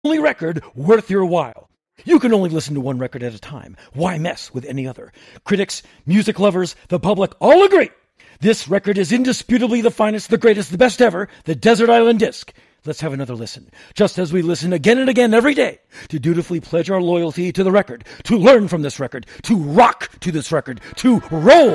only record worth your while. You can only listen to one record at a time. Why mess with any other? Critics, music lovers, the public all agree. This record is indisputably the finest, the greatest, the best ever, the Desert Island Disc. Let's have another listen, just as we listen again and again every day, to dutifully pledge our loyalty to the record, to learn from this record, to rock to this record, to roll